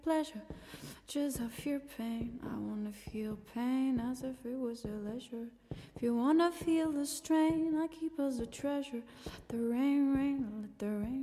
pleasure, just I fear pain. I wanna feel pain as if it was a leisure. If you wanna feel the strain, I keep as a treasure. Let the rain rain, let the rain